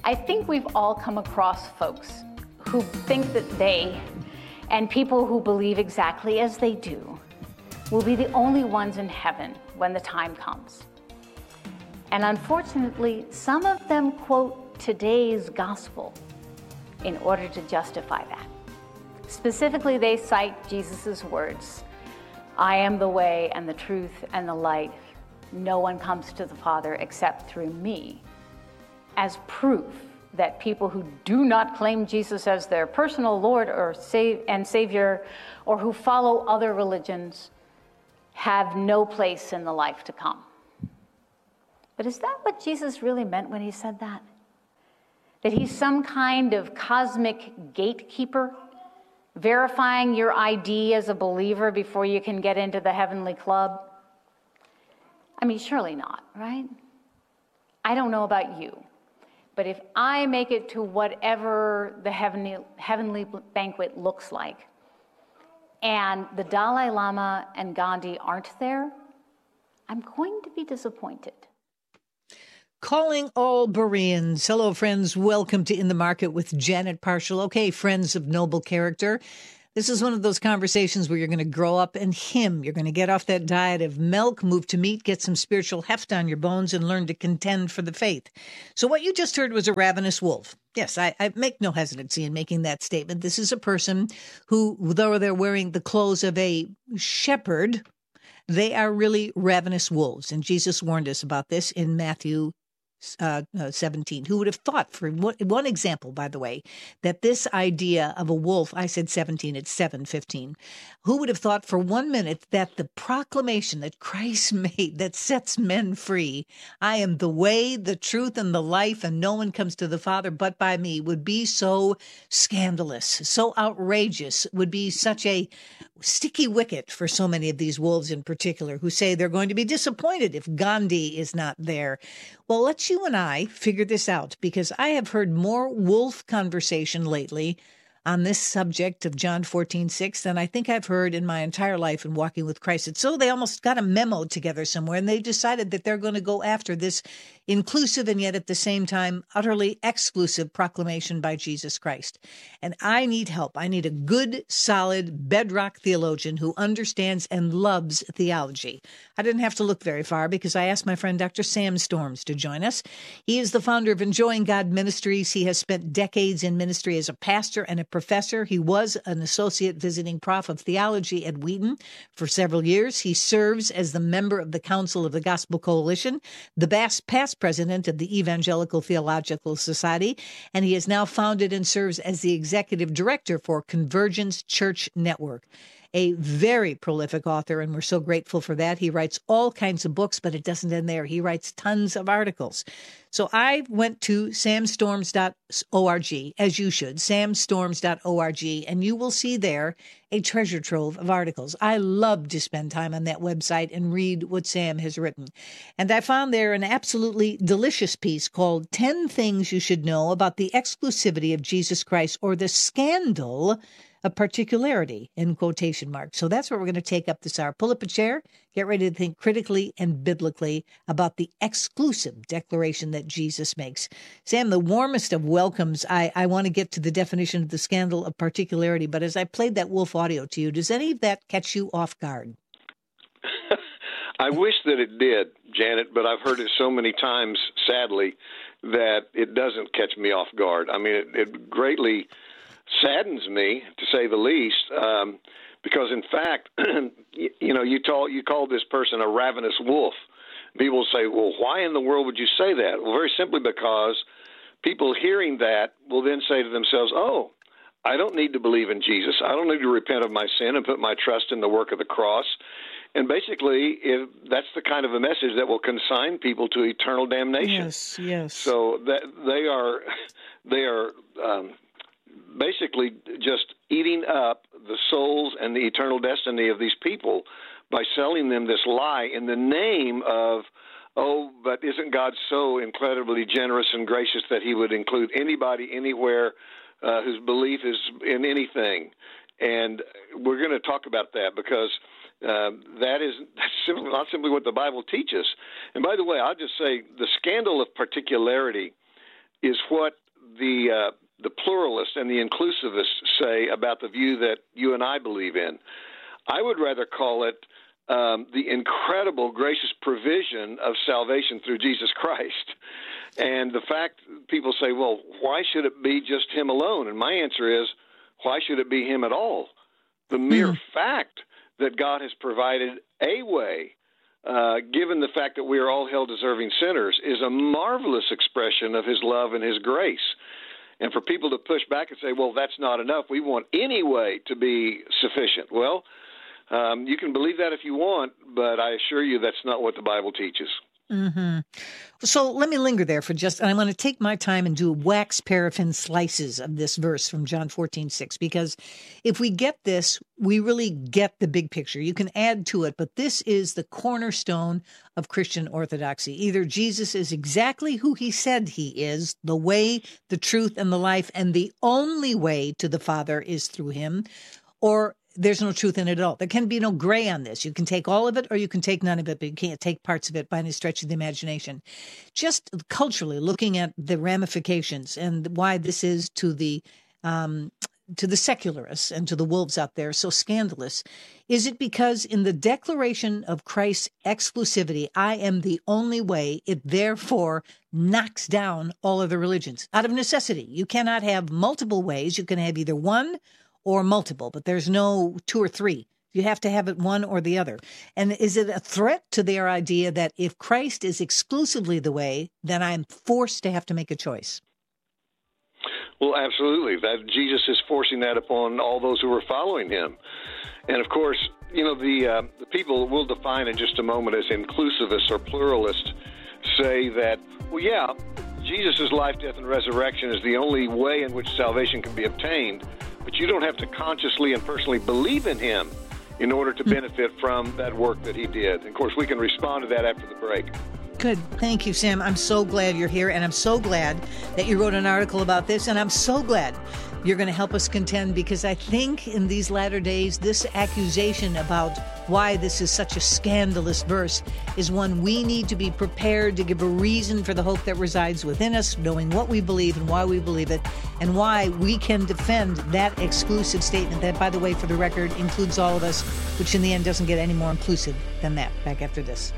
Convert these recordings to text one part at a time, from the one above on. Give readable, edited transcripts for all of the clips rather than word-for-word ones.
I think we've all come across folks who think that they, and people who believe exactly as they do, will be the only ones in heaven when the time comes. And unfortunately, some of them quote today's gospel in order to justify that. Specifically, they cite Jesus' words, "I am the way and the truth and the light. No one comes to the Father except through me," as proof that people who do not claim Jesus as their personal Lord or Savior, or who follow other religions, have no place in the life to come. But is that what Jesus really meant when he said that? That he's some kind of cosmic gatekeeper, verifying your ID as a believer before you can get into the heavenly club? I mean, surely not, right? I don't know about you, but if I make it to whatever the heavenly banquet looks like, and the Dalai Lama and Gandhi aren't there, I'm going to be disappointed. Calling all Bereans. Hello, friends. Welcome to In the Market with Janet Parshall. Okay, friends of noble character. This is one of those conversations where you're going to grow up and hymn. You're going to get off that diet of milk, move to meat, get some spiritual heft on your bones, and learn to contend for the faith. So what you just heard was a ravenous wolf. Yes, I make no hesitancy in making that statement. This is a person who, though they're wearing the clothes of a shepherd, they are really ravenous wolves. And Jesus warned us about this in Matthew 17. Who would have thought, for one example, by the way, that this idea of a wolf, I said 17, it's 7:15. Who would have thought for 1 minute that the proclamation that Christ made that sets men free, I am the way, the truth, and the life, and no one comes to the Father but by me, would be so scandalous, so outrageous, would be such a sticky wicket for so many of these wolves in particular, who say they're going to be disappointed if Gandhi is not there. Well, let's you and I figure this out, because I have heard more wolf conversation lately on this subject of John 14:6 than I think I've heard in my entire life in walking with Christ. It's so they almost got a memo together somewhere, and they decided that they're going to go after this inclusive and yet at the same time utterly exclusive proclamation by Jesus Christ. And I need help. I need a good, solid, bedrock theologian who understands and loves theology. I didn't have to look very far because I asked my friend Dr. Sam Storms to join us. He is the founder of Enjoying God Ministries. He has spent decades in ministry as a pastor and a professor. He was an associate visiting prof of theology at Wheaton for several years. He serves as the member of the Council of the Gospel Coalition, the past president of the Evangelical Theological Society, and he has now founded and serves as the executive director for Convergence Church Network. A very prolific author, and we're so grateful for that. He writes all kinds of books, but it doesn't end there. He writes tons of articles. So I went to samstorms.org, as you should, samstorms.org, and you will see there a treasure trove of articles. I love to spend time on that website and read what Sam has written. And I found there an absolutely delicious piece called 10 Things You Should Know About the Exclusivity of Jesus Christ, or the Scandal of Particularity, in quotation marks. So that's what we're going to take up this hour. Pull up a chair, get ready to think critically and biblically about the exclusive declaration that Jesus makes. Sam, the warmest of welcomes. I want to get to the definition of the scandal of particularity, but as I played that wolf audio to you, does any of that catch you off guard? I wish that it did, Janet, but I've heard it so many times, sadly, that it doesn't catch me off guard. I mean, it greatly saddens me, to say the least, because in fact, you call this person a ravenous wolf. People say, well, why in the world would you say that? Well, very simply because people hearing that will then say to themselves, oh, I don't need to believe in Jesus. I don't need to repent of my sin and put my trust in the work of the cross. And basically, that's the kind of a message that will consign people to eternal damnation. Yes. So that they are basically just eating up the souls and the eternal destiny of these people by selling them this lie in the name of, oh, but isn't God so incredibly generous and gracious that he would include anybody, anywhere, whose belief is in anything? And we're going to talk about that because that's not simply what the Bible teaches. And by the way, I'll just say the scandal of particularity is what the pluralists and the inclusivists say about the view that you and I believe in. I would rather call it the incredible gracious provision of salvation through Jesus Christ. And the fact people say, well, why should it be just him alone? And my answer is, why should it be him at all? The mere fact that God has provided a way, given the fact that we are all held deserving sinners, is a marvelous expression of his love and his grace. And for people to push back and say, well, that's not enough, we want any way to be sufficient. Well, you can believe that if you want, but I assure you that's not what the Bible teaches. Mm-hmm. So let me linger there for just, and I'm going to take my time and do wax paraffin slices of this verse from John 14:6, because if we get this, we really get the big picture. You can add to it, but this is the cornerstone of Christian orthodoxy. Either Jesus is exactly who he said he is, the way, the truth, and the life, and the only way to the Father is through him, or there's no truth in it at all. There can be no gray on this. You can take all of it or you can take none of it, but you can't take parts of it by any stretch of the imagination. Just culturally looking at the ramifications and why this is to the secularists and to the wolves out there so scandalous. Is it because in the declaration of Christ's exclusivity, I am the only way, it therefore knocks down all other religions out of necessity? You cannot have multiple ways. You can have either one or multiple, but there's no two or three. You have to have it one or the other. And is it a threat to their idea that if Christ is exclusively the way, then I'm forced to have to make a choice? Well, absolutely. That Jesus is forcing that upon all those who are following him. And of course, you know, the people we'll define in just a moment as inclusivists or pluralists say that, well, yeah, Jesus' life, death, and resurrection is the only way in which salvation can be obtained. But you don't have to consciously and personally believe in him in order to benefit from that work that he did. And of course, we can respond to that after the break. Good. Thank you, Sam. I'm so glad you're here, and I'm so glad that you wrote an article about this, and I'm so glad you're going to help us contend, because I think in these latter days, this accusation about why this is such a scandalous verse is one we need to be prepared to give a reason for the hope that resides within us, knowing what we believe and why we believe it, and why we can defend that exclusive statement that, by the way, for the record, includes all of us, which in the end doesn't get any more inclusive than that. Back after this.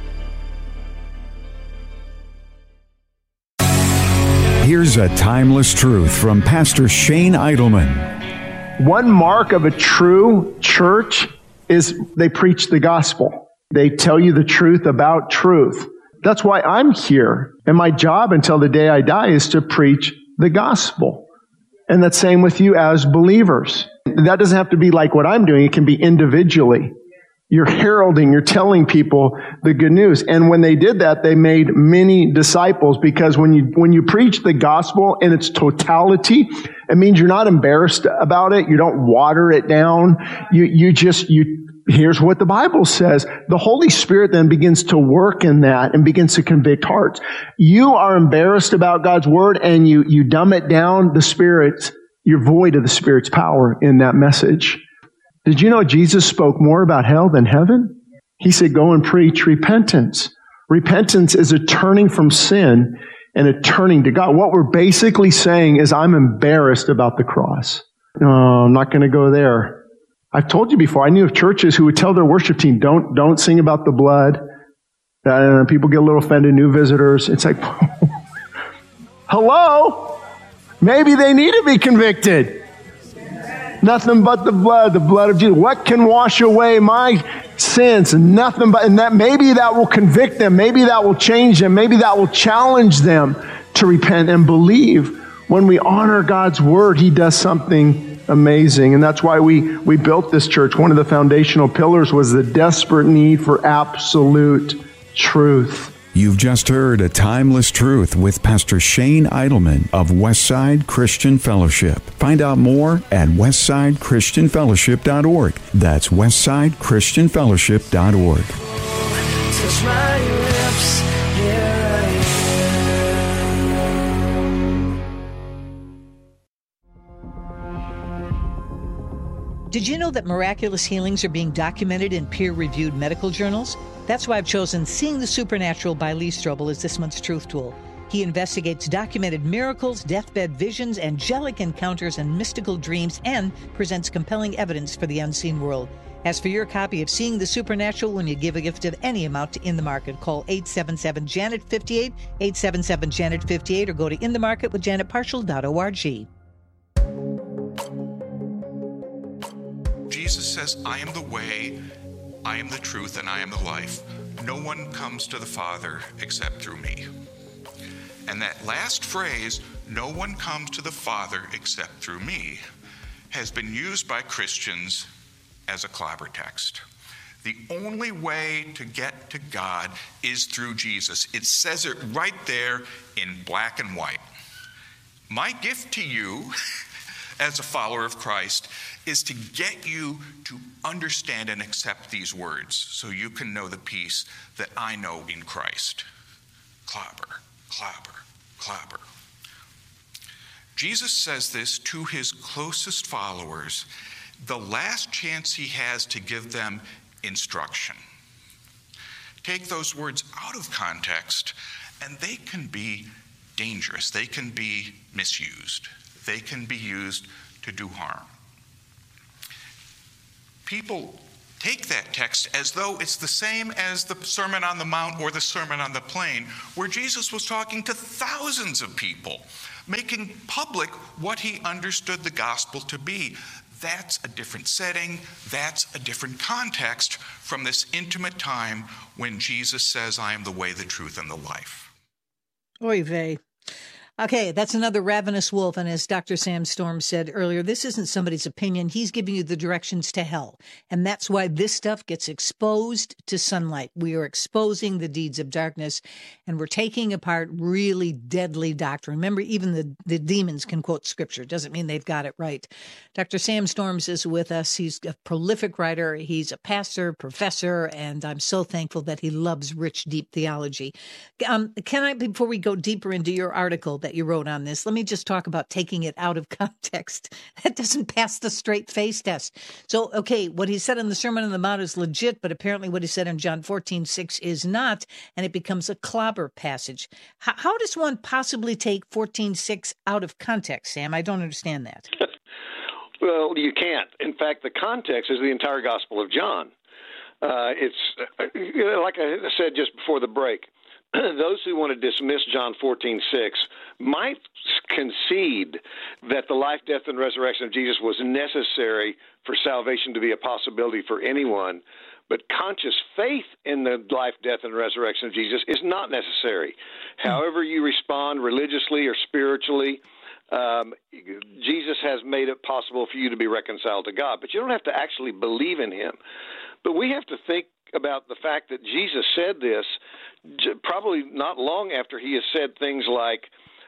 Here's a timeless truth from Pastor Shane Idleman. One mark of a true church is they preach the gospel. They tell you the truth about truth. That's why I'm here. And my job until the day I die is to preach the gospel. And that's same with you as believers. That doesn't have to be like what I'm doing. It can be individually. You're heralding, you're telling people the good news. And when they did that, they made many disciples, because when you preach the gospel in its totality, it means you're not embarrassed about it. You don't water it down. Here's what the Bible says. The Holy Spirit then begins to work in that and begins to convict hearts. You are embarrassed about God's word and you dumb it down. You're void of the Spirit's power in that message. Did you know Jesus spoke more about hell than heaven? He said, go and preach repentance. Repentance is a turning from sin and a turning to God. What we're basically saying is, I'm embarrassed about the cross. No, I'm not going to go there. I've told you before, I knew of churches who would tell their worship team, don't sing about the blood. People get a little offended, new visitors. It's like, hello? Maybe they need to be convicted. Nothing but the blood of Jesus. What can wash away my sins? Nothing but, and that maybe that will convict them. Maybe that will change them. Maybe that will challenge them to repent and believe. When we honor God's word, he does something amazing. And that's why we built this church. One of the foundational pillars was the desperate need for absolute truth. You've just heard A Timeless Truth with Pastor Shane Idleman of Westside Christian Fellowship. Find out more at westsidechristianfellowship.org. That's westsidechristianfellowship.org. Touch my lips, here I am. Did you know that miraculous healings are being documented in peer-reviewed medical journals? That's why I've chosen Seeing the Supernatural by Lee Strobel as this month's Truth Tool. He investigates documented miracles, deathbed visions, angelic encounters, and mystical dreams, and presents compelling evidence for the unseen world. As for your copy of Seeing the Supernatural when you give a gift of any amount to In the Market, call 877-JANET-58, 877-JANET-58, or go to inthemarketwithjanetparshall.org. Jesus says, I am the way, I am the truth, and I am the life. No one comes to the Father except through me. And that last phrase, no one comes to the Father except through me, has been used by Christians as a clobber text. The only way to get to God is through Jesus. It says it right there in black and white. My gift to you as a follower of Christ is to get you to understand and accept these words so you can know the peace that I know in Christ. Clobber, clobber, clobber. Jesus says this to his closest followers, the last chance he has to give them instruction. Take those words out of context, and they can be dangerous. They can be misused. They can be used to do harm. People take that text as though it's the same as the Sermon on the Mount or the Sermon on the Plain, where Jesus was talking to thousands of people, making public what he understood the gospel to be. That's a different setting. That's a different context from this intimate time when Jesus says, I am the way, the truth, and the life. Oy vey. Okay, that's another ravenous wolf. And as Dr. Sam Storm said earlier, this isn't somebody's opinion. He's giving you the directions to hell. And that's why this stuff gets exposed to sunlight. We are exposing the deeds of darkness, and we're taking apart really deadly doctrine. Remember, even the demons can quote scripture. Doesn't mean they've got it right. Dr. Sam Storms is with us. He's a prolific writer. He's a pastor, professor, and I'm so thankful that he loves rich, deep theology. Can I, before we go deeper into your article that you wrote on this, let me just talk about taking it out of context. That doesn't pass the straight face test. So, okay, what he said in the Sermon on the Mount is legit, but apparently what he said in John 14:6 is not, and it becomes a clobber passage. How does one possibly take 14:6 out of context, Sam? I don't understand that. Well, you can't. In fact, the context is the entire Gospel of John. It's like I said just before the break. Those who want to dismiss John 14:6 might concede that the life, death, and resurrection of Jesus was necessary for salvation to be a possibility for anyone, but conscious faith in the life, death, and resurrection of Jesus is not necessary. However you respond religiously or spiritually, Jesus has made it possible for you to be reconciled to God, but you don't have to actually believe in him. But we have to think about the fact that Jesus said this probably not long after he has said things like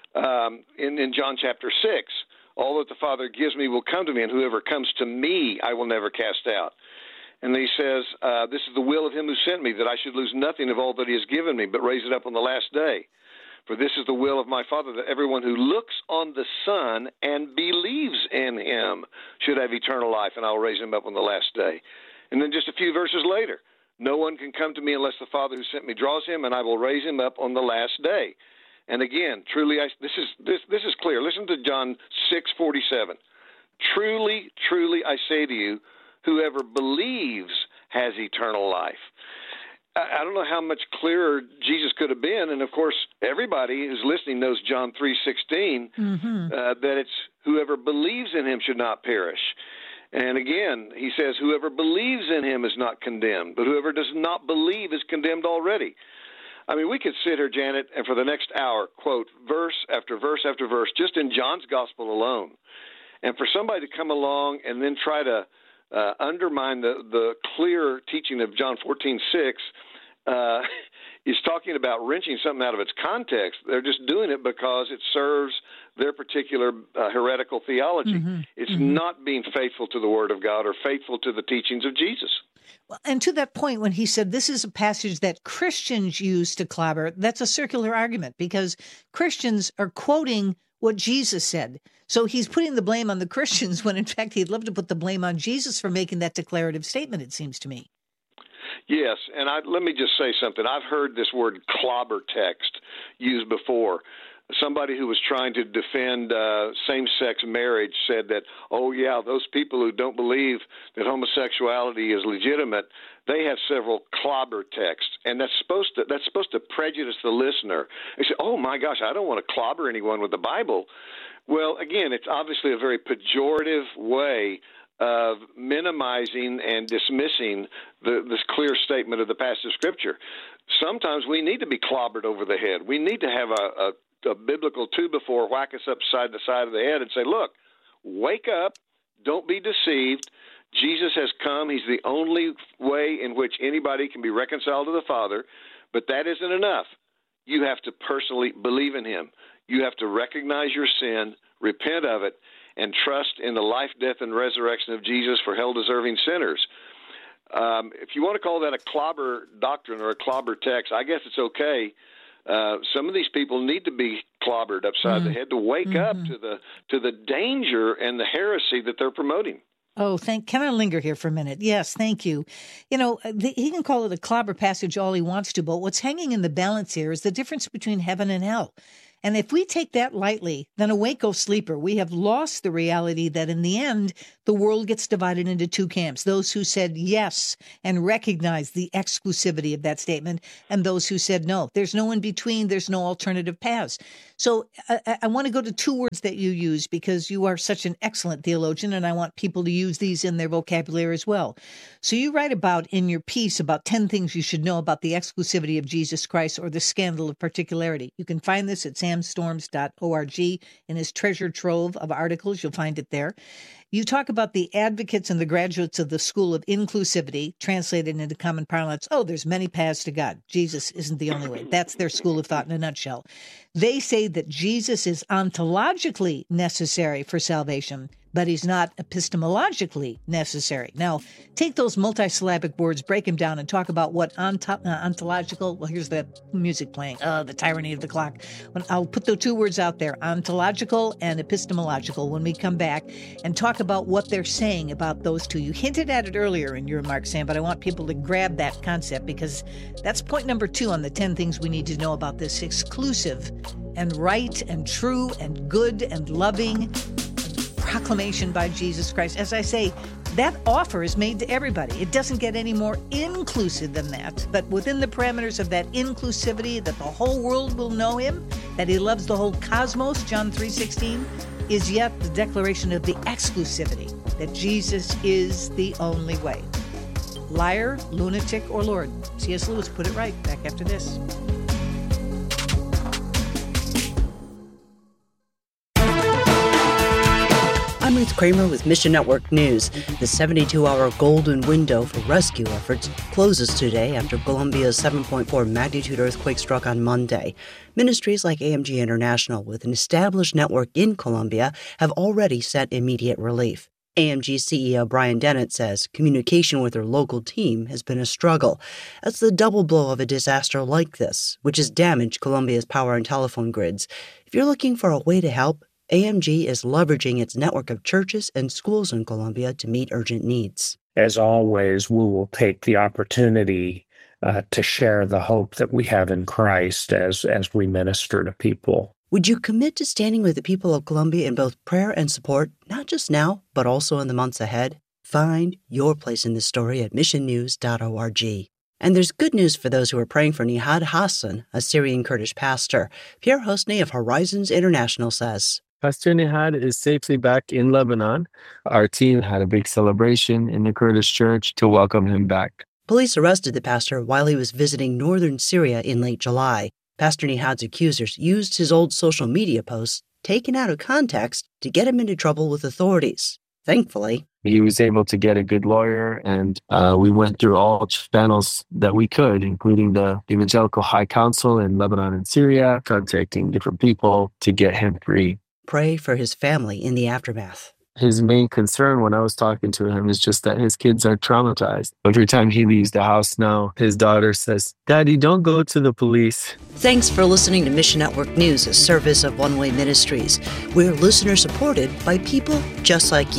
in John chapter 6, all that the Father gives me will come to me, and whoever comes to me I will never cast out. And then he says, this is the will of him who sent me, that I should lose nothing of all that he has given me, but raise it up on the last day. For this is the will of my Father, that everyone who looks on the Son and believes in him should have eternal life, and I will raise him up on the last day. And then just a few verses later, no one can come to me unless the Father who sent me draws him, and I will raise him up on the last day. And again, truly, this is clear. Listen to John 6:47. Truly, truly, I say to you, whoever believes has eternal life. I don't know how much clearer Jesus could have been, and of course, everybody who's listening knows John 3:16, that it's whoever believes in him should not perish. And again, he says, whoever believes in him is not condemned, but whoever does not believe is condemned already. I mean, we could sit here, Janet, and for the next hour quote verse after verse after verse just in John's gospel alone. And for somebody to come along and then try to undermine the clear teaching of John 14:6 is talking about wrenching something out of its context. They're just doing it because it serves their particular heretical theology. It's not being faithful to the Word of God or faithful to the teachings of Jesus. Well, and to that point, when he said this is a passage that Christians use to clobber, that's a circular argument because Christians are quoting what Jesus said. So he's putting the blame on the Christians when, in fact, he'd love to put the blame on Jesus for making that declarative statement, it seems to me. Yes, and let me just say something. I've heard this word clobber text used before. Somebody who was trying to defend same-sex marriage said that, oh, yeah, those people who don't believe that homosexuality is legitimate, they have several clobber texts, and that's supposed to prejudice the listener. They say, oh, my gosh, I don't want to clobber anyone with the Bible. Well, again, it's obviously a very pejorative way of minimizing and dismissing this clear statement of the passage of Scripture. Sometimes we need to be clobbered over the head. We need to have a biblical 2-by-4 whack us upside the side of the head and say, look, wake up, don't be deceived. Jesus has come. He's the only way in which anybody can be reconciled to the Father, but that isn't enough. You have to personally believe in him. You have to recognize your sin, repent of it, and trust in the life, death, and resurrection of Jesus for hell-deserving sinners. If you want to call that a clobber doctrine or a clobber text, I guess it's okay. Some of these people need to be clobbered upside the head to wake up to the danger and the heresy that they're promoting. Oh, can I linger here for a minute? Yes, thank you. You know, he can call it a clobber passage all he wants to, but what's hanging in the balance here is the difference between heaven and hell. And if we take that lightly, then awake, O sleeper. We have lost the reality that in the end, the world gets divided into two camps. Those who said yes and recognized the exclusivity of that statement, and those who said no. There's no in between. There's no alternative paths. So I want to go to two words that you use because you are such an excellent theologian, and I want people to use these in their vocabulary as well. So you write about in your piece about 10 things you should know about the exclusivity of Jesus Christ or the scandal of particularity. You can find this at samstorms.org in his treasure trove of articles. You'll find it there. You talk about the advocates and the graduates of the School of Inclusivity, translated into common parlance. Oh, there's many paths to God. Jesus isn't the only way. That's their school of thought in a nutshell. They say that Jesus is ontologically necessary for salvation, but he's not epistemologically necessary. Now, take those multisyllabic words, break them down, and talk about what ontological, well, here's the music playing, the tyranny of the clock. I'll put the two words out there, ontological and epistemological, when we come back and talk about what they're saying about those two. You hinted at it earlier in your remarks, Sam, but I want people to grab that concept because that's point number 2 on the 10 things we need to know about this exclusive and right and true and good and loving proclamation by Jesus Christ. As I say, that offer is made to everybody. It doesn't get any more inclusive than that. But within the parameters of that inclusivity, that the whole world will know him, that he loves the whole cosmos, John 3:16, is yet the declaration of the exclusivity, that Jesus is the only way. Liar, lunatic, or Lord? C.S. Lewis put it right. Back after this. I'm Ruth Kramer with Mission Network News. The 72-hour golden window for rescue efforts closes today after Colombia's 7.4 magnitude earthquake struck on Monday. Ministries like AMG International, with an established network in Colombia, have already sent immediate relief. AMG CEO Brian Dennett says communication with their local team has been a struggle. That's the double blow of a disaster like this, which has damaged Colombia's power and telephone grids. If you're looking for a way to help, AMG is leveraging its network of churches and schools in Colombia to meet urgent needs. As always, we will take the opportunity to share the hope that we have in Christ as we minister to people. Would you commit to standing with the people of Colombia in both prayer and support, not just now, but also in the months ahead? Find your place in this story at missionnews.org. And there's good news for those who are praying for Nihad Hassan, a Syrian Kurdish pastor. Pierre Hosny of Horizons International says, Pastor Nihad is safely back in Lebanon. Our team had a big celebration in the Kurdish church to welcome him back. Police arrested the pastor while he was visiting northern Syria in late July. Pastor Nihad's accusers used his old social media posts, taken out of context, to get him into trouble with authorities. Thankfully, he was able to get a good lawyer, and we went through all channels that we could, including the Evangelical High Council in Lebanon and Syria, contacting different people to get him free. Pray for his family in the aftermath. His main concern when I was talking to him is just that his kids are traumatized. Every time he leaves the house now, his daughter says, "Daddy, don't go to the police." Thanks for listening to Mission Network News, a service of One Way Ministries. We're listener-supported by people just like you.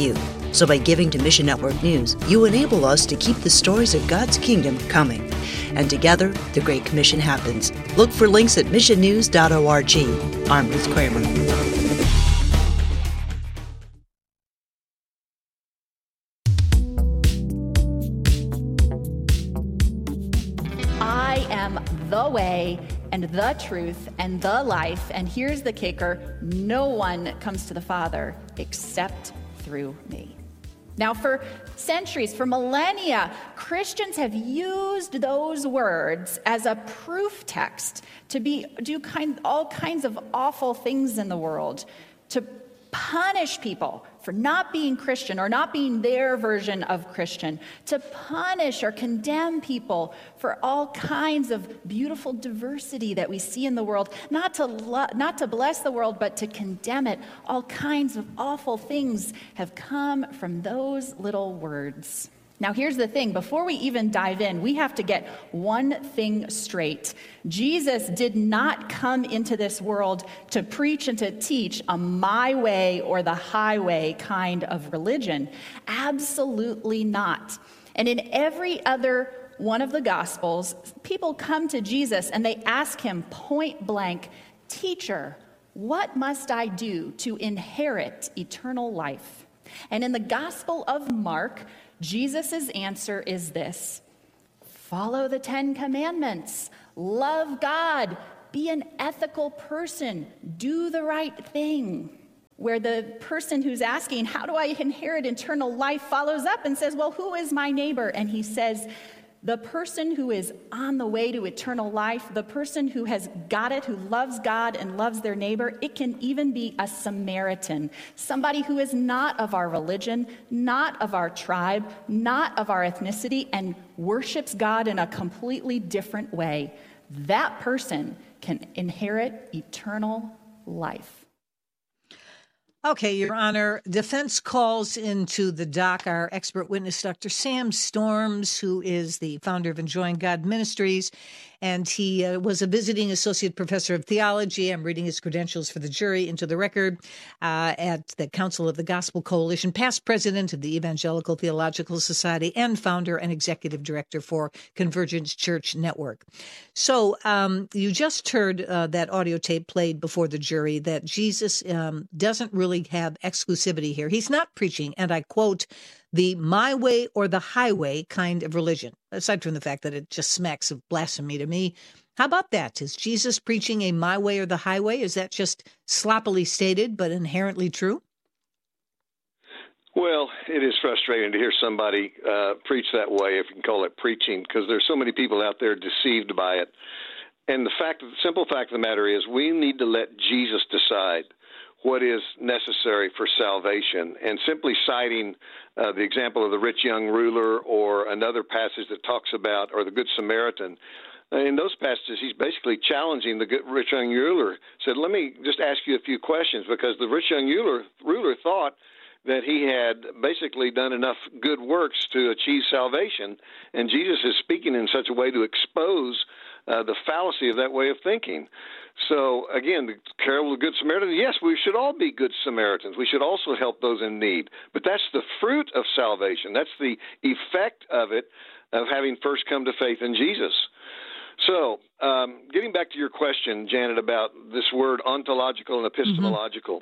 So by giving to Mission Network News, you enable us to keep the stories of God's kingdom coming. And together, the Great Commission happens. Look for links at missionnews.org. I'm Ruth Kramer. I am the way and the truth and the life. And here's the kicker: no one comes to the Father except through me. Now, for centuries, for millennia, Christians have used those words as a proof text to do all kinds of awful things in the world, to punish people for not being Christian or not being their version of Christian, to punish or condemn people for all kinds of beautiful diversity that we see in the world, not to bless the world, but to condemn it. All kinds of awful things have come from those little words. Now, here's the thing. Before we even dive in, we have to get one thing straight. Jesus did not come into this world to preach and to teach a my way or the highway kind of religion. Absolutely not. And in every other one of the Gospels, people come to Jesus and they ask him point blank, "Teacher, what must I do to inherit eternal life?" And in the Gospel of Mark, Jesus' answer is this: follow the 10 commandments, love God, be an ethical person, do the right thing. Where the person who's asking, how do I inherit eternal life, follows up and says, well, who is my neighbor? And he says, the person who is on the way to eternal life, the person who has got it, who loves God and loves their neighbor, it can even be a Samaritan, somebody who is not of our religion, not of our tribe, not of our ethnicity, and worships God in a completely different way. That person can inherit eternal life. Okay, Your Honor, defense calls into the dock our expert witness, Dr. Sam Storms, who is the founder of Enjoying God Ministries, and he was a visiting associate professor of theology. I'm reading his credentials for the jury into the record at the Council of the Gospel Coalition, past president of the Evangelical Theological Society, and founder and executive director for Convergence Church Network. So you just heard that audio tape played before the jury that Jesus doesn't really have exclusivity here. He's not preaching, and I quote, the my way or the highway kind of religion, aside from the fact that it just smacks of blasphemy to me. How about that? Is Jesus preaching a my way or the highway? Is that just sloppily stated but inherently true? Well, it is frustrating to hear somebody preach that way, if you can call it preaching, because there's so many people out there deceived by it. And the simple fact of the matter is we need to let Jesus decide what is necessary for salvation. And simply citing the example of the rich young ruler or another passage that talks about, or the Good Samaritan, in those passages, he's basically challenging the rich young ruler. Said, let me just ask you a few questions, because the rich young ruler thought that he had basically done enough good works to achieve salvation, and Jesus is speaking in such a way to expose the fallacy of that way of thinking. So, again, the parable of the Good Samaritan, yes, we should all be good Samaritans. We should also help those in need. But that's the fruit of salvation. That's the effect of it, of having first come to faith in Jesus. So, getting back to your question, Janet, about this word ontological and epistemological,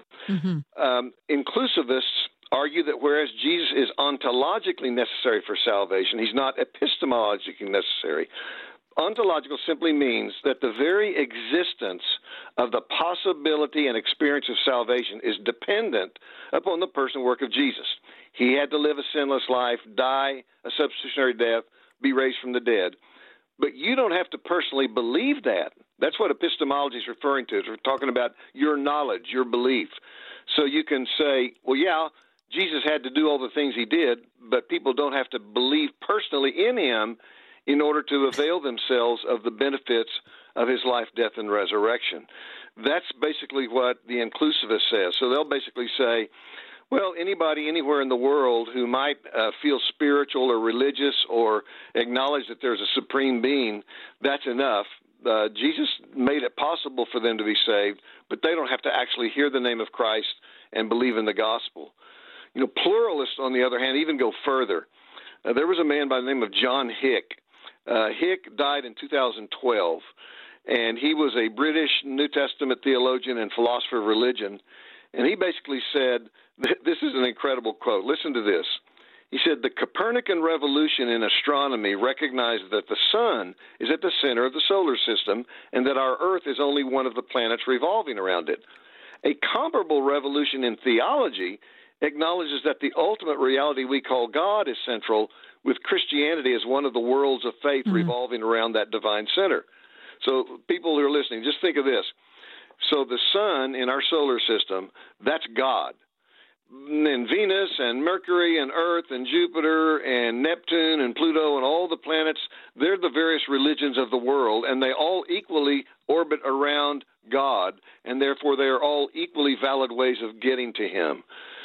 inclusivists argue that whereas Jesus is ontologically necessary for salvation, he's not epistemologically necessary. Ontological simply means that the very existence of the possibility and experience of salvation is dependent upon the person and work of Jesus. He had to live a sinless life, die a substitutionary death, be raised from the dead. But you don't have to personally believe that. That's what epistemology is referring to. We're talking about your knowledge, your belief. So you can say, well, yeah, Jesus had to do all the things he did, but people don't have to believe personally in him in order to avail themselves of the benefits of his life, death, and resurrection. That's basically what the inclusivist says. So they'll basically say, well, anybody anywhere in the world who might feel spiritual or religious or acknowledge that there's a supreme being, that's enough. Jesus made it possible for them to be saved, but they don't have to actually hear the name of Christ and believe in the gospel. Pluralists, on the other hand, even go further. There was a man by the name of John Hick. Hick died in 2012, and he was a British New Testament theologian and philosopher of religion. And he basically said, this is an incredible quote. Listen to this. He said, the Copernican revolution in astronomy recognized that the sun is at the center of the solar system and that our Earth is only one of the planets revolving around it. A comparable revolution in theology acknowledges that the ultimate reality we call God is central, with Christianity as one of the worlds of faith revolving around that divine center. So people who are listening, just think of this. So the sun in our solar system, that's God. And Venus and Mercury and Earth and Jupiter and Neptune and Pluto and all the planets, they're the various religions of the world, and they all equally orbit around God, and therefore they are all equally valid ways of getting to Him.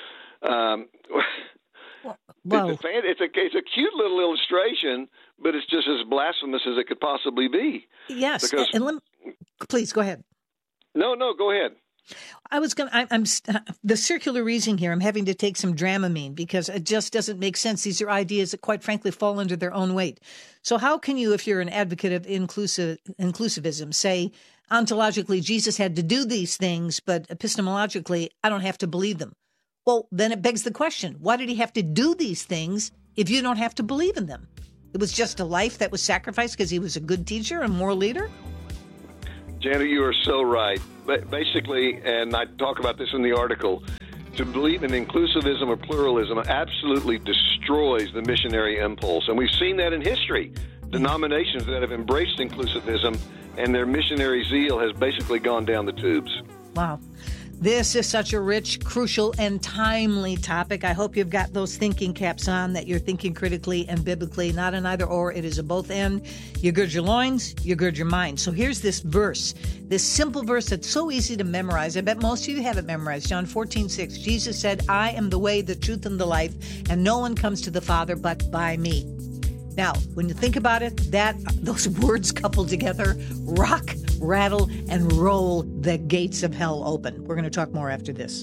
It's a cute little illustration, but it's just as blasphemous as it could possibly be. Yes, please go ahead. No, go ahead. I'm the circular reasoning here. I'm having to take some Dramamine because it just doesn't make sense. These are ideas that, quite frankly, fall under their own weight. So how can you, if you're an advocate of inclusivism, say ontologically Jesus had to do these things, but epistemologically I don't have to believe them? Well, then it begs the question: why did he have to do these things if you don't have to believe in them? It was just a life that was sacrificed because he was a good teacher and moral leader? Janet, you are so right. Basically, and I talk about this in the article, to believe in inclusivism or pluralism absolutely destroys the missionary impulse. And we've seen that in history. Denominations that have embraced inclusivism and their missionary zeal has basically gone down the tubes. Wow. This is such a rich, crucial, and timely topic. I hope you've got those thinking caps on, that you're thinking critically and biblically, not an either or. It is a both and. You gird your loins, you gird your mind. So here's this verse, this simple verse that's so easy to memorize. I bet most of you have it memorized. John 14:6. Jesus said, I am the way, the truth, and the life, and no one comes to the Father but by me. Now, when you think about it, those words coupled together rock, rattle, and roll the gates of hell open. We're going to talk more after this.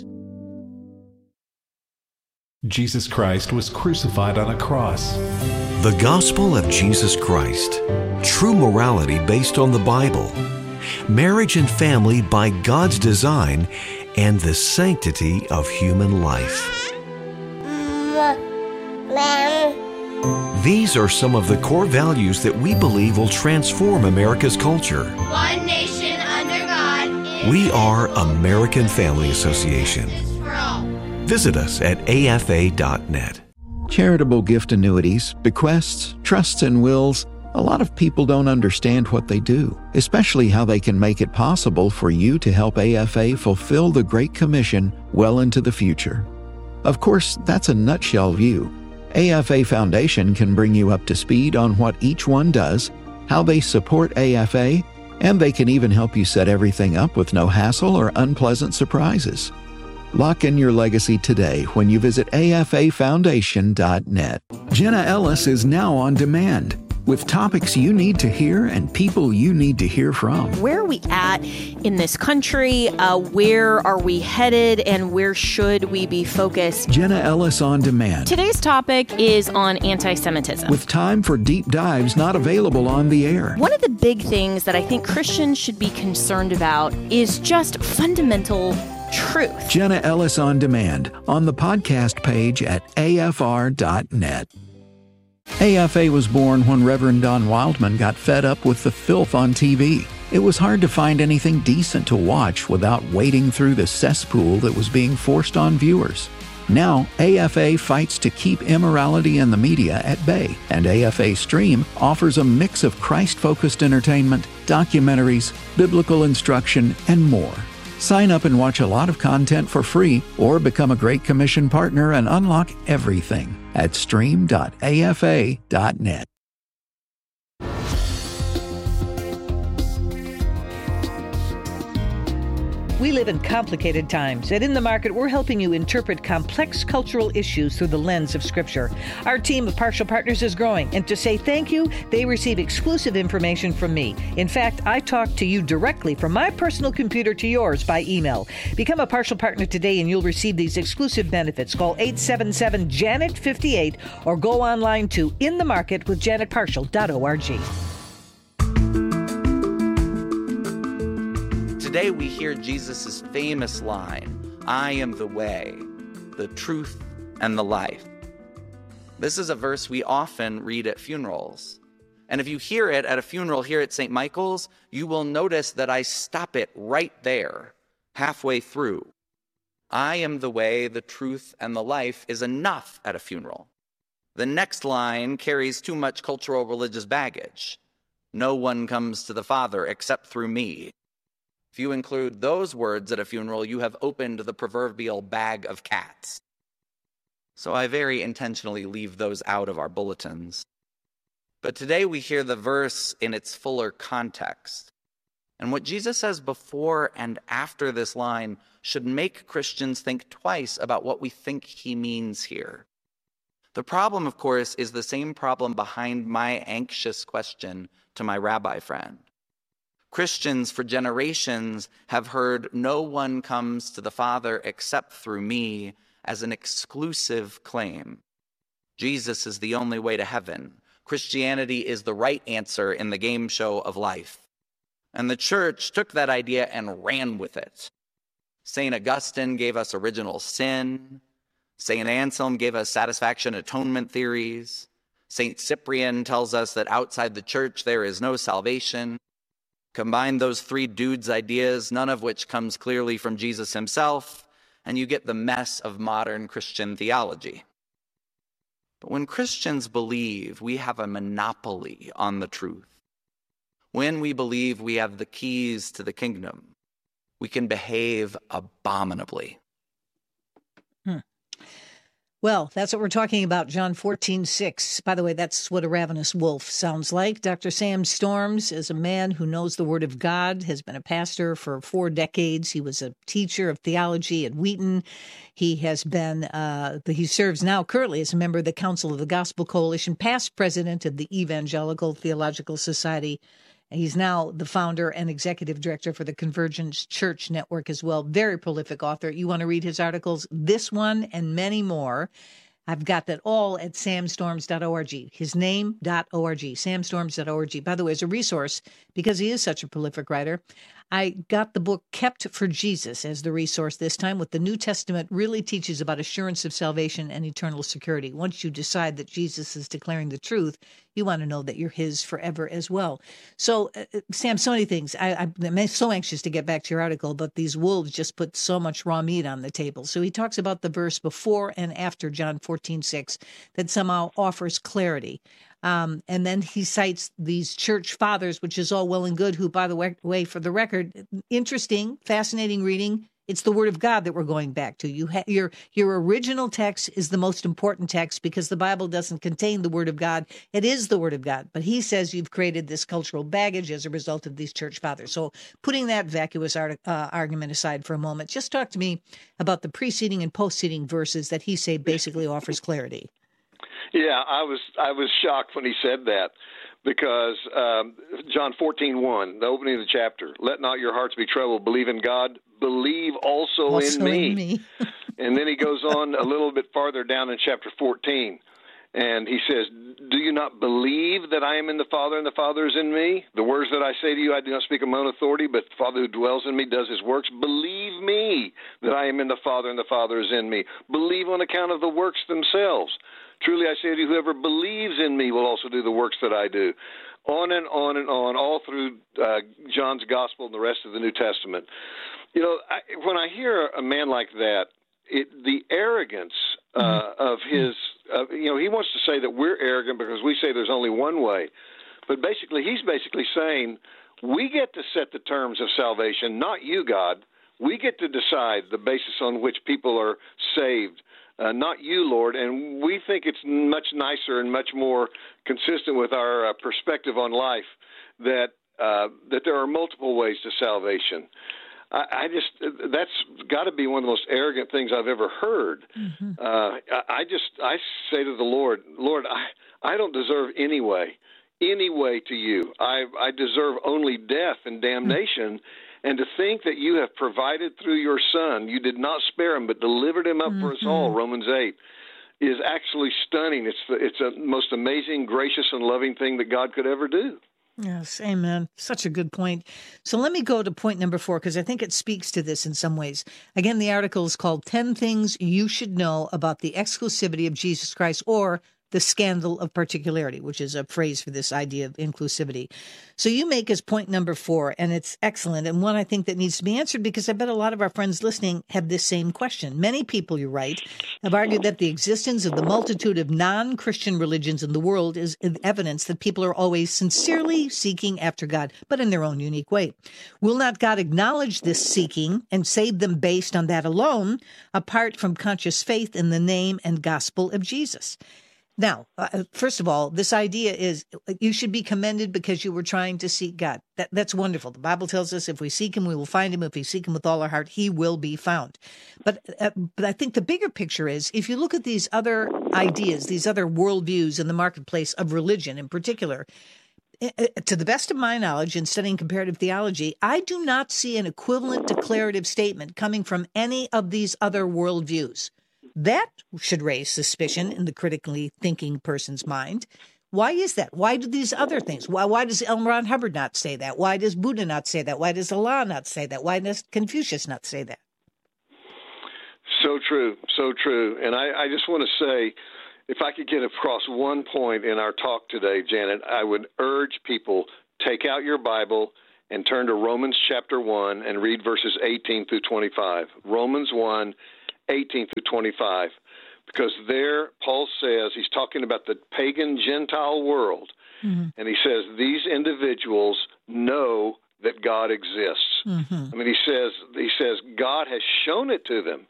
Jesus Christ was crucified on a cross. The Gospel of Jesus Christ. True morality based on the Bible. Marriage and family by God's design, and the sanctity of human life. These are some of the core values that we believe will transform America's culture. One nation under God. We are American Family Association. Visit us at afa.net. Charitable gift annuities, bequests, trusts, and wills. A lot of people don't understand what they do, especially how they can make it possible for you to help AFA fulfill the Great Commission well into the future. Of course, that's a nutshell view. AFA Foundation can bring you up to speed on what each one does, how they support AFA, and they can even help you set everything up with no hassle or unpleasant surprises. Lock in your legacy today when you visit afafoundation.net. Jenna Ellis is now on demand, with topics you need to hear and people you need to hear from. Where are we at in this country? Where are we headed? And where should we be focused? Jenna Ellis on demand. Today's topic is on anti-Semitism. With time for deep dives not available on the air. One of the big things that I think Christians should be concerned about is just fundamental truth. Jenna Ellis on demand on the podcast page at afr.net. AFA was born when Reverend Don Wildman got fed up with the filth on TV. It was hard to find anything decent to watch without wading through the cesspool that was being forced on viewers. Now, AFA fights to keep immorality in the media at bay, and AFA Stream offers a mix of Christ-focused entertainment, documentaries, biblical instruction, and more. Sign up and watch a lot of content for free, or become a Great Commission partner and unlock everything at stream.afa.net. We live in complicated times, and in the market, we're helping you interpret complex cultural issues through the lens of Scripture. Our team of Partial Partners is growing, and to say thank you, they receive exclusive information from me. In fact, I talk to you directly from my personal computer to yours by email. Become a Partial Partner today, and you'll receive these exclusive benefits. Call 877-JANET-58 or go online to inthemarketwithjanetparshall.org. Today we hear Jesus' famous line, "I am the way, the truth, and the life." This is a verse we often read at funerals. And if you hear it at a funeral here at St. Michael's, you will notice that I stop it right there, halfway through. "I am the way, the truth, and the life" is enough at a funeral. The next line carries too much cultural religious baggage. "No one comes to the Father except through me." If you include those words at a funeral, you have opened the proverbial bag of cats. So I very intentionally leave those out of our bulletins. But today we hear the verse in its fuller context. And what Jesus says before and after this line should make Christians think twice about what we think he means here. The problem, of course, is the same problem behind my anxious question to my rabbi friend. Christians for generations have heard "no one comes to the Father except through me" as an exclusive claim. Jesus is the only way to heaven. Christianity is the right answer in the game show of life. And the church took that idea and ran with it. St. Augustine gave us original sin. St. Anselm gave us satisfaction atonement theories. St. Cyprian tells us that outside the church there is no salvation. Combine those three dudes' ideas, none of which comes clearly from Jesus himself, and you get the mess of modern Christian theology. But when Christians believe we have a monopoly on the truth, when we believe we have the keys to the kingdom, we can behave abominably. Well, that's what we're talking about, John 14:6. By the way, that's what a ravenous wolf sounds like. Dr. Sam Storms is a man who knows the Word of God, has been a pastor for 4 decades. He was a teacher of theology at Wheaton. He has been, he serves now currently as a member of the Council of the Gospel Coalition, past president of the Evangelical Theological Society. He's now the founder and executive director for the Convergence Church Network as well. Very prolific author. You want to read his articles, this one and many more. I've got that all at samstorms.org. His name.org, samstorms.org. By the way, as a resource, because he is such a prolific writer, I got the book Kept for Jesus as the resource this time. What the New Testament really teaches about assurance of salvation and eternal security. Once you decide that Jesus is declaring the truth, you want to know that you're his forever as well. So, Sam, so many things. I'm so anxious to get back to your article, but these wolves just put so much raw meat on the table. So he talks about the verse before and after John 14:6 that somehow offers clarity. And then he cites these church fathers, which is all well and good, who, by the way, for the record, interesting, fascinating reading. It's the Word of God that we're going back to. Your original text is the most important text because the Bible doesn't contain the Word of God. It is the Word of God. But he says you've created this cultural baggage as a result of these church fathers. So putting that vacuous argument aside for a moment, just talk to me about the preceding and postceding verses that he say basically offers clarity. Yeah, I was shocked when he said that because John 14:1, the opening of the chapter, "Let not your hearts be troubled. Believe in God. Believe also in me." And then he goes on a little bit farther down in chapter 14, and he says, "Do you not believe that I am in the Father and the Father is in me? The words that I say to you, I do not speak of my own authority, but the Father who dwells in me does his works. Believe me that I am in the Father and the Father is in me. Believe on account of the works themselves. Truly I say to you, whoever believes in me will also do the works that I do." On and on and on, all through John's Gospel and the rest of the New Testament. You know, when I hear a man like that, the arrogance of his, he wants to say that we're arrogant because we say there's only one way. But basically, he's basically saying we get to set the terms of salvation, not you, God. We get to decide the basis on which people are saved. Not you, Lord, and we think it's much nicer and much more consistent with our perspective on life that there are multiple ways to salvation. I just, that's got to be one of the most arrogant things I've ever heard. Mm-hmm. I say to the Lord, I don't deserve any way to you. I deserve only death and damnation. Mm-hmm. And to think that you have provided through your Son, you did not spare him, but delivered him up for us all, Romans 8, is actually stunning. It's a most amazing, gracious, and loving thing that God could ever do. Yes, amen. Such a good point. So let me go to point number 4, because I think it speaks to this in some ways. Again, the article is called 10 Things You Should Know About the Exclusivity of Jesus Christ, or the Scandal of Particularity, which is a phrase for this idea of inclusivity. So you make as point number 4, and it's excellent, and one I think that needs to be answered, because I bet a lot of our friends listening have this same question. Many people, you write, have argued that the existence of the multitude of non-Christian religions in the world is evidence that people are always sincerely seeking after God, but in their own unique way. Will not God acknowledge this seeking and save them based on that alone, apart from conscious faith in the name and gospel of Jesus? Now, first of all, this idea is you should be commended because you were trying to seek God. That's wonderful. The Bible tells us if we seek him, we will find him. If we seek him with all our heart, he will be found. But I think the bigger picture is if you look at these other ideas, these other worldviews in the marketplace of religion in particular, to the best of my knowledge in studying comparative theology, I do not see an equivalent declarative statement coming from any of these other worldviews. That should raise suspicion in the critically thinking person's mind. Why is that? Why do these other things? Why does L. Ron Hubbard not say that? Why does Buddha not say that? Why does Allah not say that? Why does Confucius not say that? So true, so true. And I just want to say, if I could get across one point in our talk today, Janet, I would urge people, take out your Bible and turn to Romans chapter 1 and read verses 18 through 25. Romans 1, 18 through 25, because there Paul says, he's talking about the pagan Gentile world, and he says these individuals know that God exists. I mean, he says God has shown it to them.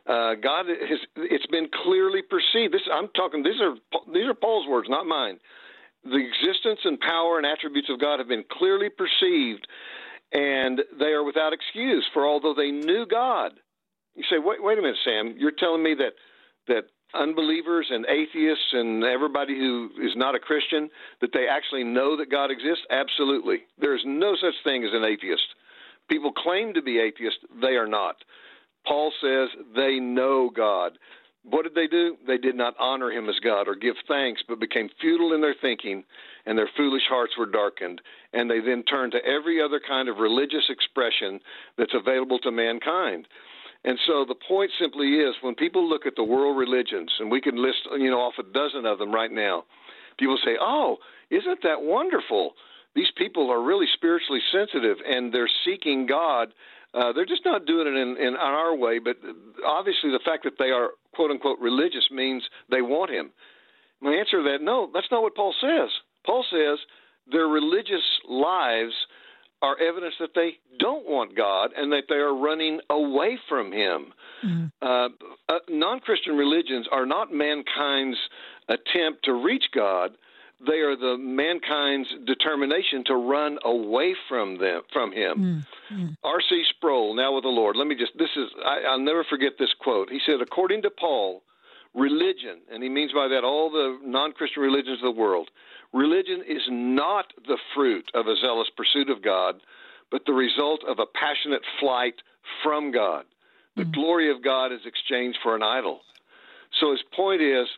It's been clearly perceived. These are Paul's words, not mine. The existence and power and attributes of God have been clearly perceived, and they are without excuse, for although they knew God. You say, wait a minute, Sam, you're telling me that unbelievers and atheists and everybody who is not a Christian, that they actually know that God exists? Absolutely. There is no such thing as an atheist. People claim to be atheists. They are not. Paul says they know God. What did they do? They did not honor him as God or give thanks, but became futile in their thinking, and their foolish hearts were darkened. And they then turned to every other kind of religious expression that's available to mankind. And so the point simply is, when people look at the world religions, and we can list, off a dozen of them right now, people say, oh, isn't that wonderful? These people are really spiritually sensitive, and they're seeking God. They're just not doing it in our way, but obviously the fact that they are, quote-unquote, religious means they want him. My answer to that, no, that's not what Paul says. Paul says their religious lives are evidence that they don't want God and that they are running away from him. Non-Christian religions are not mankind's attempt to reach God. They are the mankind's determination to run away from him. R.C. Sproul, now with the Lord. I'll never forget this quote. He said, according to Paul, religion, and he means by that all the non-Christian religions of the world, religion is not the fruit of a zealous pursuit of God, but the result of a passionate flight from God. The glory of God is exchanged for an idol. So his point is,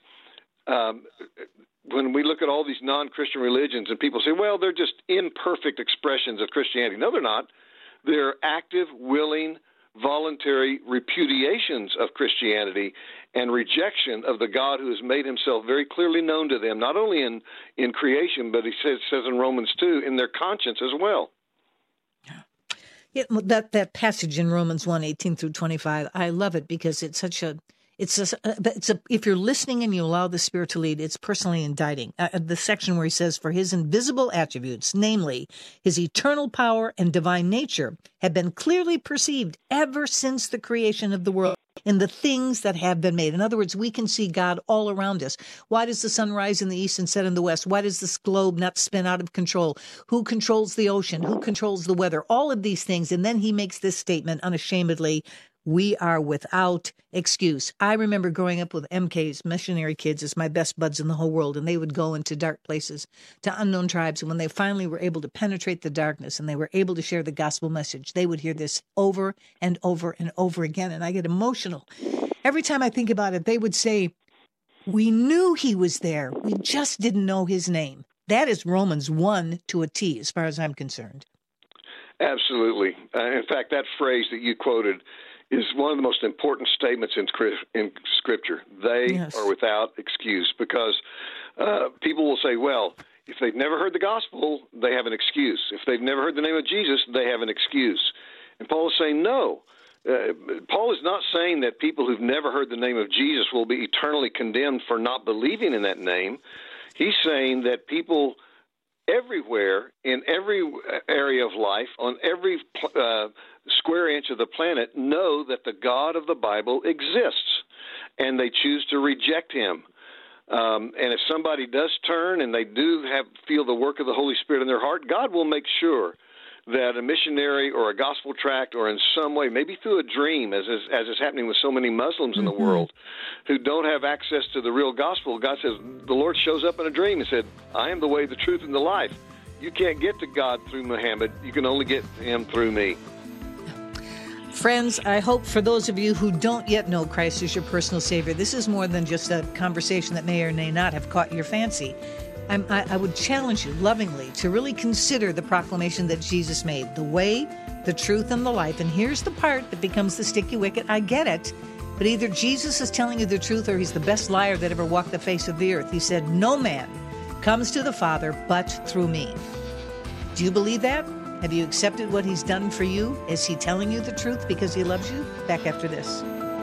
when we look at all these non-Christian religions and people say, well, they're just imperfect expressions of Christianity. No, they're not. They're active, willing, voluntary repudiations of Christianity and rejection of the God who has made himself very clearly known to them, not only in creation, but he says in Romans 2, in their conscience as well. Yeah, that passage in Romans 1, 18 through 25, I love it because it's such a, if you're listening and you allow the Spirit to lead, it's personally indicting. The section where he says, for his invisible attributes, namely his eternal power and divine nature, have been clearly perceived ever since the creation of the world in the things that have been made. In other words, we can see God all around us. Why does the sun rise in the east and set in the west? Why does this globe not spin out of control? Who controls the ocean? Who controls the weather? All of these things. And then he makes this statement unashamedly, we are without excuse. I remember growing up with MKs, missionary kids, as my best buds in the whole world, and they would go into dark places, to unknown tribes. And when they finally were able to penetrate the darkness and they were able to share the gospel message, they would hear this over and over and over again. And I get emotional. Every time I think about it, they would say, we knew he was there. We just didn't know his name. That is Romans 1 to a T, as far as I'm concerned. Absolutely. In fact, that phrase that you quoted is one of the most important statements in Scripture. They are without excuse, because people will say, well, if they've never heard the gospel, they have an excuse. If they've never heard the name of Jesus, they have an excuse. And Paul is saying no. Paul is not saying that people who've never heard the name of Jesus will be eternally condemned for not believing in that name. He's saying that people everywhere, in every area of life, on every square inch of the planet, know that the God of the Bible exists, and they choose to reject him. And if somebody does turn and they do feel the work of the Holy Spirit in their heart, God will make sure that a missionary or a gospel tract, or in some way, maybe through a dream, as is happening with so many Muslims in the world who don't have access to the real gospel, God says, the Lord shows up in a dream and said, I am the way, the truth, and the life. You can't get to God through Muhammad. You can only get to him through me. Friends, I hope for those of you who don't yet know Christ as your personal Savior, this is more than just a conversation that may or may not have caught your fancy. I would challenge you lovingly to really consider the proclamation that Jesus made, the way, the truth, and the life. And here's the part that becomes the sticky wicket. I get it, but either Jesus is telling you the truth or he's the best liar that ever walked the face of the earth. He said, no man comes to the Father but through me. Do you believe that? Have you accepted what he's done for you? Is he telling you the truth because he loves you? Back after this.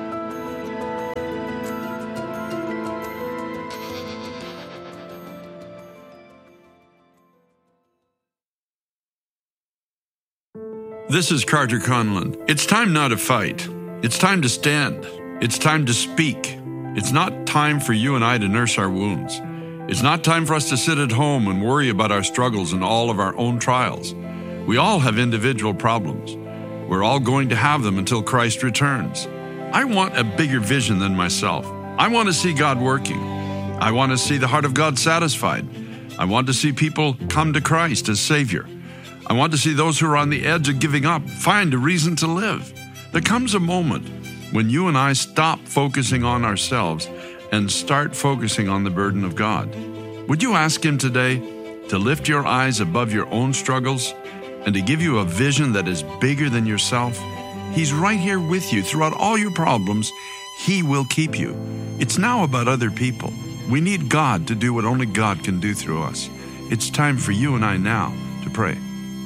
This is Carter Conlon. It's time now to fight. It's time to stand. It's time to speak. It's not time for you and I to nurse our wounds. It's not time for us to sit at home and worry about our struggles and all of our own trials. We all have individual problems. We're all going to have them until Christ returns. I want a bigger vision than myself. I want to see God working. I want to see the heart of God satisfied. I want to see people come to Christ as Savior. I want to see those who are on the edge of giving up find a reason to live. There comes a moment when you and I stop focusing on ourselves and start focusing on the burden of God. Would you ask him today to lift your eyes above your own struggles and to give you a vision that is bigger than yourself? He's right here with you throughout all your problems. He will keep you. It's now about other people. We need God to do what only God can do through us. It's time for you and I now to pray.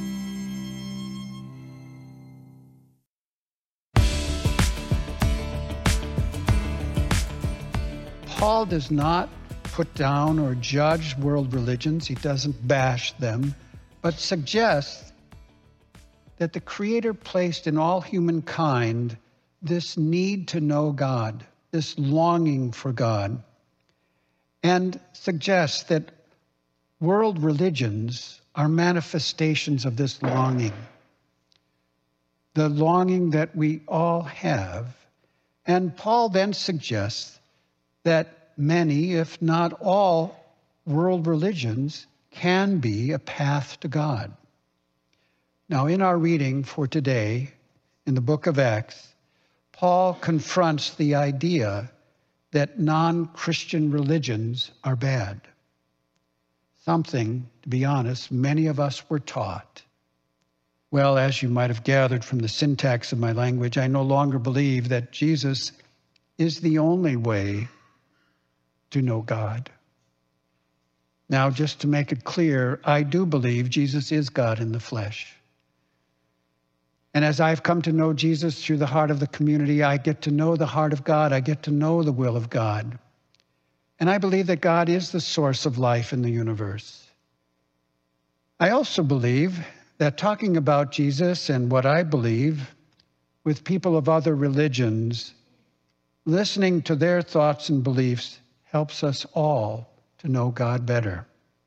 Paul does not put down or judge world religions. He doesn't bash them, but suggests that the Creator placed in all humankind this need to know God, this longing for God, and suggests that world religions are manifestations of this longing, the longing that we all have. And Paul then suggests that many, if not all, world religions can be a path to God. Now, in our reading for today, in the book of Acts, Paul confronts the idea that non-Christian religions are bad. Something, to be honest, many of us were taught. Well, as you might have gathered from the syntax of my language, I no longer believe that Jesus is the only way to know God. Now, just to make it clear, I do believe Jesus is God in the flesh. And as I've come to know Jesus through the heart of the community, I get to know the heart of God. I get to know the will of God. And I believe that God is the source of life in the universe. I also believe that talking about Jesus and what I believe with people of other religions Listening to their thoughts and beliefs helps us all to know God better.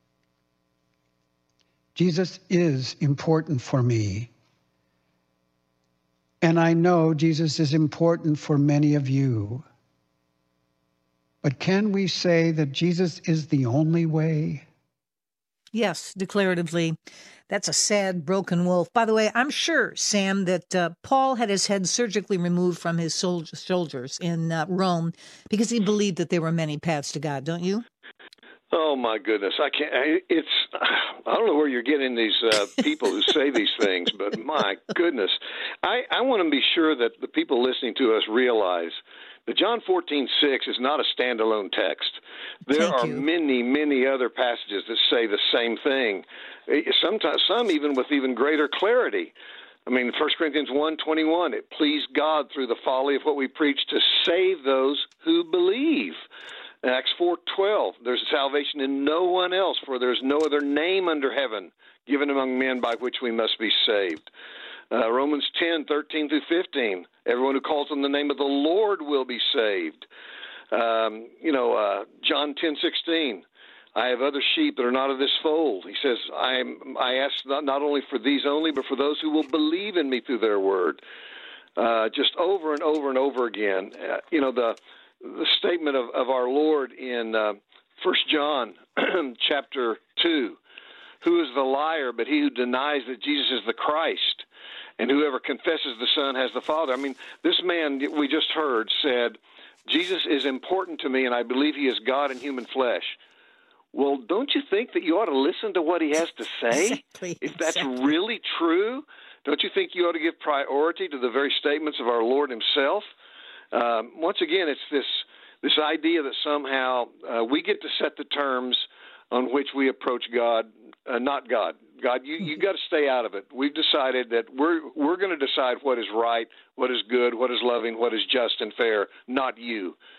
Jesus is important for me. And I know Jesus is important for many of you. But can we say that Jesus is the only way? Yes, declaratively. That's a sad, broken wolf. By the way, I'm sure, Sam, that Paul had his head surgically removed from his shoulders in Rome because he believed that there were many paths to God, don't you? Oh, my goodness. I don't know where you're getting these people who say these things, but my goodness. I want to be sure that the people listening to us realize that John 14:6 is not a standalone text. There are many, many other passages that say the same thing, sometimes some even with even greater clarity. I mean, 1 Corinthians 1:21, it pleased God through the folly of what we preach to save those who believe. Acts 4:12, there's salvation in no one else, for there's no other name under heaven given among men by which we must be saved. Romans 10:13-15, everyone who calls on the name of the Lord will be saved. John 10:16, I have other sheep that are not of this fold. He says, I ask not only for these only, but for those who will believe in me through their word. Just over and over and over again. The statement of our Lord in 1 John chapter 2, who is the liar but he who denies that Jesus is the Christ, and whoever confesses the Son has the Father. I mean, this man we just heard said, Jesus is important to me, and I believe he is God in human flesh. Well, don't you think that you ought to listen to what he has to say? If that's really true, don't you think you ought to give priority to the very statements of our Lord himself? Once again, it's this idea that somehow we get to set the terms on which we approach God, not God. God, you got to stay out of it. We've decided that we're going to decide what is right, what is good, what is loving, what is just and fair, not you.